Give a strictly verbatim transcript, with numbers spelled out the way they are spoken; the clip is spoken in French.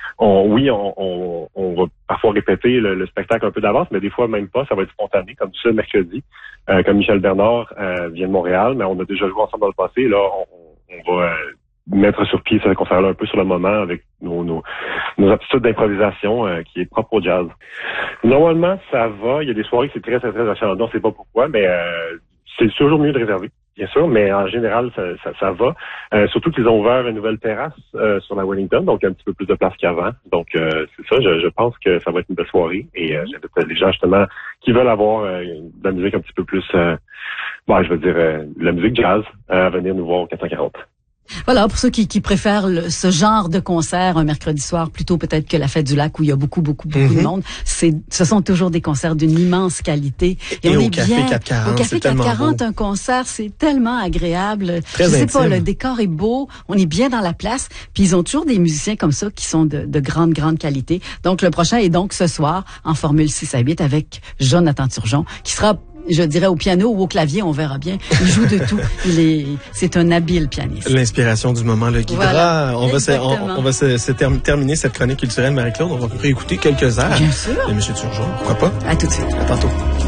on, oui, on, on, on va parfois répéter le, le spectacle un peu d'avance, mais des fois même pas, ça va être spontané, comme ce mercredi. Euh, comme Michel Bernard euh, vient de Montréal, mais on a déjà joué ensemble dans le passé. Là, on, on va euh, mettre sur pied ce concert-là un peu sur le moment avec nos, nos, nos aptitudes d'improvisation euh, qui est propre au jazz. Normalement, ça va. Il y a des soirées qui c'est très, très, très achalandant. On ne sait pas pourquoi, mais euh, c'est toujours mieux de réserver, bien sûr, mais en général, ça, ça, ça va. Euh, surtout qu'ils ont ouvert une nouvelle terrasse euh, sur la Wellington, donc un petit peu plus de place qu'avant. Donc, euh, c'est ça, je, je pense que ça va être une belle soirée. Et euh, j'invite les gens, justement, qui veulent avoir euh, de la musique un petit peu plus, euh, bon, je veux dire, euh, de la musique jazz, euh, à venir nous voir au quatre cent quarante. Voilà, pour ceux qui, qui préfèrent le, ce genre de concert un mercredi soir, plutôt peut-être que la Fête du Lac où il y a beaucoup, beaucoup, beaucoup mm-hmm. de monde, c'est, ce sont toujours des concerts d'une immense qualité. Et, et on au est Café bien, quatre cent quarante, au Café quatre cent quarante, un concert, c'est tellement agréable. Très Je sais intime. pas, le décor est beau, on est bien dans la place, puis ils ont toujours des musiciens comme ça qui sont de, de grande, grande qualité. Donc le prochain est donc ce soir en Formule six à huit avec Jonathan Turgeon, qui sera, je dirais, au piano ou au clavier, on verra bien. Il joue de tout. Il est, c'est un habile pianiste. L'inspiration du moment le guidera. Voilà, on va, se, on, on va se, se term- terminer cette chronique culturelle, Marie-Claude. On va réécouter quelques airs. Bien sûr. Et M. Turgeon, pourquoi pas? À tout de suite. À tantôt.